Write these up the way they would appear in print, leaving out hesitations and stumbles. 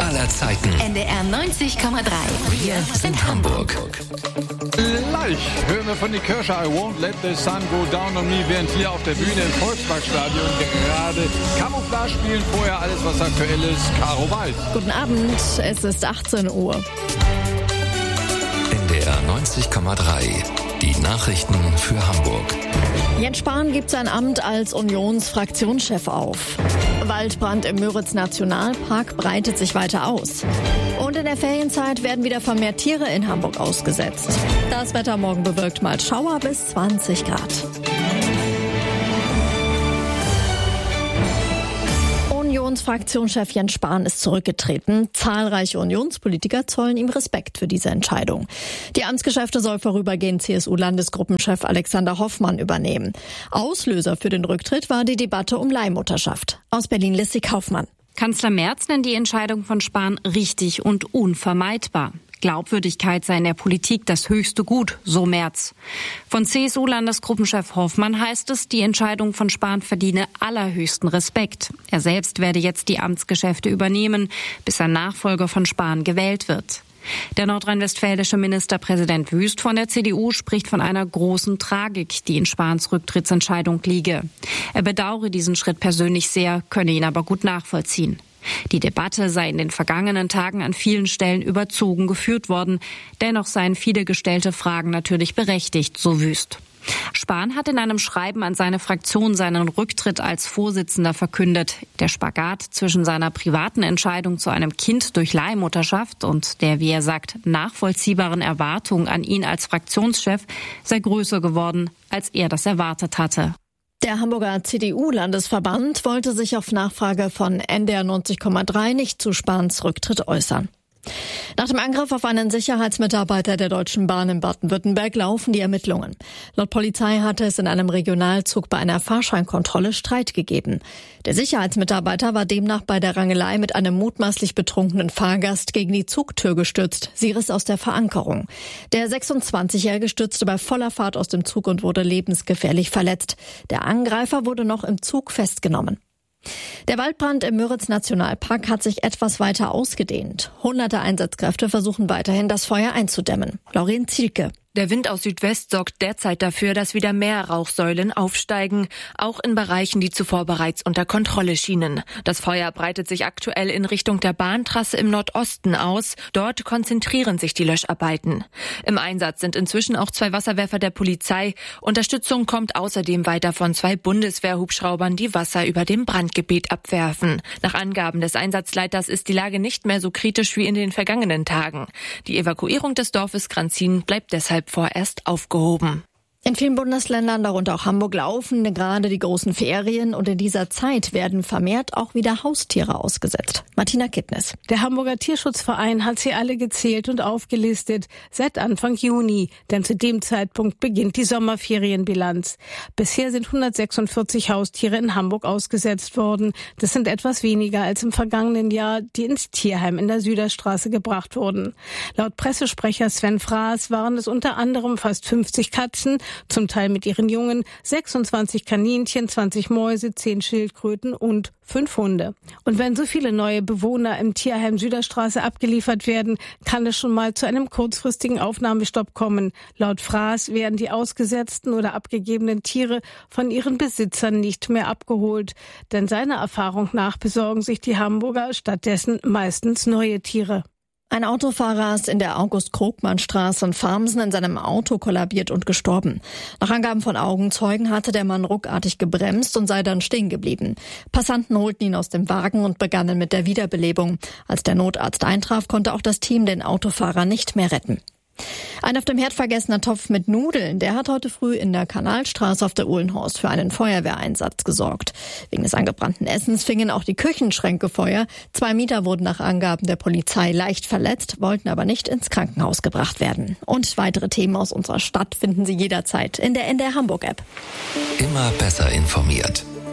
aller Zeiten. NDR 90,3. Wir sind Hamburg. Gleich hören wir von die Kirche I Won't Let the Sun Go Down on Me, während hier auf der Bühne im Volksparkstadion gerade Camouflage spielen. Vorher alles, was aktuell ist. Caro Weiß. Guten Abend, es ist 18 Uhr. NDR 90,3. Die Nachrichten für Hamburg. Jens Spahn gibt sein Amt als Unionsfraktionschef auf. Waldbrand im Müritz-Nationalpark breitet sich weiter aus. Und in der Ferienzeit werden wieder vermehrt Tiere in Hamburg ausgesetzt. Das Wetter morgen bewölkt, mal Schauer bis 20 Grad. Unionsfraktionschef Jens Spahn ist zurückgetreten. Zahlreiche Unionspolitiker zollen ihm Respekt für diese Entscheidung. Die Amtsgeschäfte soll vorübergehend CSU-Landesgruppenchef Alexander Hoffmann übernehmen. Auslöser für den Rücktritt war die Debatte um Leihmutterschaft. Aus Berlin Lissi Kaufmann. Kanzler Merz nennt die Entscheidung von Spahn richtig und unvermeidbar. Glaubwürdigkeit sei in der Politik das höchste Gut, so Merz. Von CSU-Landesgruppenchef Hoffmann heißt es, die Entscheidung von Spahn verdiene allerhöchsten Respekt. Er selbst werde jetzt die Amtsgeschäfte übernehmen, bis ein Nachfolger von Spahn gewählt wird. Der nordrhein-westfälische Ministerpräsident Wüst von der CDU spricht von einer großen Tragik, die in Spahns Rücktrittsentscheidung liege. Er bedauere diesen Schritt persönlich sehr, könne ihn aber gut nachvollziehen. Die Debatte sei in den vergangenen Tagen an vielen Stellen überzogen geführt worden. Dennoch seien viele gestellte Fragen natürlich berechtigt, so Wüst. Spahn hat in einem Schreiben an seine Fraktion seinen Rücktritt als Vorsitzender verkündet. Der Spagat zwischen seiner privaten Entscheidung zu einem Kind durch Leihmutterschaft und der, wie er sagt, nachvollziehbaren Erwartung an ihn als Fraktionschef sei größer geworden, als er das erwartet hatte. Der Hamburger CDU-Landesverband wollte sich auf Nachfrage von NDR 90,3 nicht zu Spahns Rücktritt äußern. Nach dem Angriff auf einen Sicherheitsmitarbeiter der Deutschen Bahn in Baden-Württemberg laufen die Ermittlungen. Laut Polizei hatte es in einem Regionalzug bei einer Fahrscheinkontrolle Streit gegeben. Der Sicherheitsmitarbeiter war demnach bei der Rangelei mit einem mutmaßlich betrunkenen Fahrgast gegen die Zugtür gestürzt. Sie riss aus der Verankerung. Der 26-Jährige stürzte bei voller Fahrt aus dem Zug und wurde lebensgefährlich verletzt. Der Angreifer wurde noch im Zug festgenommen. Der Waldbrand im Müritz-Nationalpark hat sich etwas weiter ausgedehnt. Hunderte Einsatzkräfte versuchen weiterhin, das Feuer einzudämmen. Lauren Zielke. Der Wind aus Südwest sorgt derzeit dafür, dass wieder mehr Rauchsäulen aufsteigen, auch in Bereichen, die zuvor bereits unter Kontrolle schienen. Das Feuer breitet sich aktuell in Richtung der Bahntrasse im Nordosten aus. Dort konzentrieren sich die Löscharbeiten. Im Einsatz sind inzwischen auch 2 Wasserwerfer der Polizei. Unterstützung kommt außerdem weiter von 2 Bundeswehrhubschraubern, die Wasser über dem Brandgebiet abwerfen. Nach Angaben des Einsatzleiters ist die Lage nicht mehr so kritisch wie in den vergangenen Tagen. Die Evakuierung des Dorfes Granzin bleibt deshalb vorerst aufgehoben. In vielen Bundesländern, darunter auch Hamburg, laufen gerade die großen Ferien und in dieser Zeit werden vermehrt auch wieder Haustiere ausgesetzt. Martina Kittnes. Der Hamburger Tierschutzverein hat sie alle gezählt und aufgelistet, seit Anfang Juni, denn zu dem Zeitpunkt beginnt die Sommerferienbilanz. Bisher sind 146 Haustiere in Hamburg ausgesetzt worden. Das sind etwas weniger als im vergangenen Jahr, die ins Tierheim in der Süderstraße gebracht wurden. Laut Pressesprecher Sven Fraß waren es unter anderem fast 50 Katzen, zum Teil mit ihren Jungen, 26 Kaninchen, 20 Mäuse, 10 Schildkröten und 5 Hunde. Und wenn so viele neue Bewohner im Tierheim Süderstraße abgeliefert werden, kann es schon mal zu einem kurzfristigen Aufnahmestopp kommen. Laut Fraß werden die ausgesetzten oder abgegebenen Tiere von ihren Besitzern nicht mehr abgeholt. Denn seiner Erfahrung nach besorgen sich die Hamburger stattdessen meistens neue Tiere. Ein Autofahrer ist in der August-Krogmann-Straße in Farmsen in seinem Auto kollabiert und gestorben. Nach Angaben von Augenzeugen hatte der Mann ruckartig gebremst und sei dann stehen geblieben. Passanten holten ihn aus dem Wagen und begannen mit der Wiederbelebung. Als der Notarzt eintraf, konnte auch das Team den Autofahrer nicht mehr retten. Ein auf dem Herd vergessener Topf mit Nudeln, der hat heute früh in der Kanalstraße auf der Uhlenhorst für einen Feuerwehreinsatz gesorgt. Wegen des angebrannten Essens fingen auch die Küchenschränke Feuer. 2 Mieter wurden nach Angaben der Polizei leicht verletzt, wollten aber nicht ins Krankenhaus gebracht werden. Und weitere Themen aus unserer Stadt finden Sie jederzeit in der NDR Hamburg App. Immer besser informiert. NDR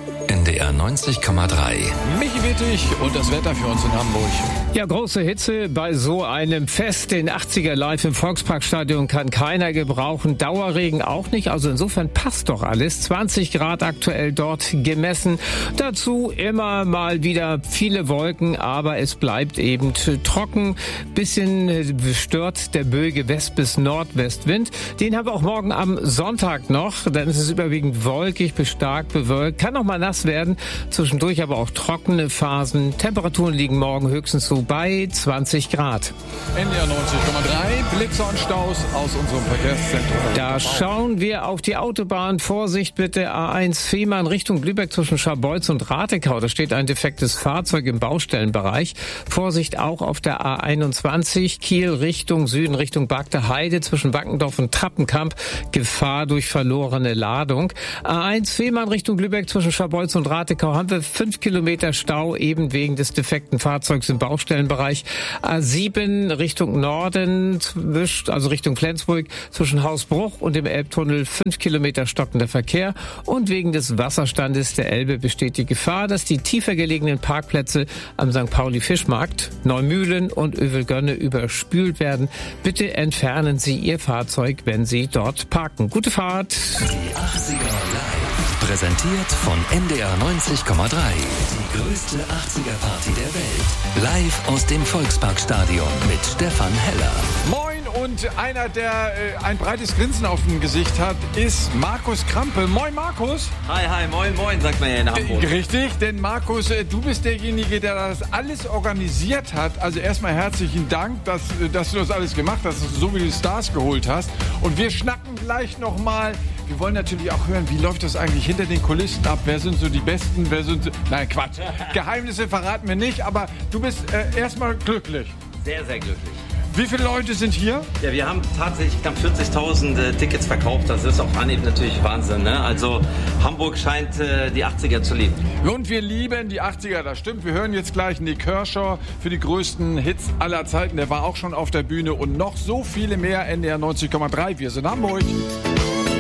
NDR 90,3. Michi Wittig und das Wetter für uns in Hamburg. Ja, große Hitze bei so einem Fest. Den 80er live im Volksparkstadion kann keiner gebrauchen. Dauerregen auch nicht. Also insofern passt doch alles. 20 Grad aktuell dort gemessen. Dazu immer mal wieder viele Wolken, aber es bleibt eben trocken. Bisschen stört der böige West- bis Nordwestwind. Den haben wir auch morgen am Sonntag noch. Dann ist es überwiegend wolkig bis stark bewölkt. Kann noch mal nass werden. Zwischendurch aber auch trockene Phasen. Temperaturen liegen morgen höchstens so bei 20 Grad. NDR 90,3, Blitzer und Staus aus unserem Verkehrszentrum. Da schauen wir auf die Autobahn. Vorsicht bitte, A1 Fehmarn Richtung Lübeck zwischen Scharbeutz und Ratekau. Da steht ein defektes Fahrzeug im Baustellenbereich. Vorsicht auch auf der A21 Kiel Richtung Süden, Richtung Bagder Heide zwischen Wackendorf und Trappenkamp. Gefahr durch verlorene Ladung. A1 Fehmarn Richtung Lübeck zwischen Scharbeutz und Ratekau haben wir 5 Kilometer Stau, eben wegen des defekten Fahrzeugs im Baustellenbereich. A7 Richtung Norden, also Richtung Flensburg, zwischen Hausbruch und dem Elbtunnel 5 Kilometer stockender Verkehr. Und wegen des Wasserstandes der Elbe besteht die Gefahr, dass die tiefer gelegenen Parkplätze am St. Pauli-Fischmarkt, Neumühlen und Övelgönne überspült werden. Bitte entfernen Sie Ihr Fahrzeug, wenn Sie dort parken. Gute Fahrt! Die 80er live. Präsentiert von NDR 90,3. Die größte 80er-Party der Welt. Live aus dem Volksparkstadion mit Stefan Heller. Moin, und einer, der ein breites Grinsen auf dem Gesicht hat, ist Markus Krampe. Moin, Markus. Hi, moin, sagt man ja in Hamburg. Richtig, denn Markus, du bist derjenige, der das alles organisiert hat. Also erstmal herzlichen Dank, dass du das alles gemacht hast, dass du so viele Stars geholt hast. Und wir schnacken gleich nochmal. Wir wollen natürlich auch hören, wie läuft das eigentlich hinter den Kulissen ab? Wer sind so die Besten? Nein, Quatsch. Geheimnisse verraten wir nicht, aber du bist erstmal glücklich. Sehr, sehr glücklich. Wie viele Leute sind hier? Ja, wir haben tatsächlich knapp 40.000 Tickets verkauft. Das ist auf Anhieb natürlich Wahnsinn, ne? Also Hamburg scheint die 80er zu lieben. Und wir lieben die 80er, das stimmt. Wir hören jetzt gleich Nick Kershaw für die größten Hits aller Zeiten. Der war auch schon auf der Bühne und noch so viele mehr. NDR 90,3. Wir sind Hamburg.